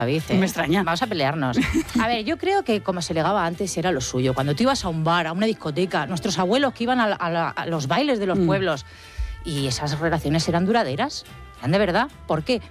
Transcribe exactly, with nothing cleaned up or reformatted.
David, ¿eh? Me extraña. Vamos a pelearnos. A ver, yo creo que como se ligaba antes era lo suyo. Cuando tú ibas a un bar, a una discoteca, nuestros abuelos que iban a, a, la, a los bailes de los mm. pueblos, y esas relaciones eran duraderas, eran de verdad. ¿Por qué?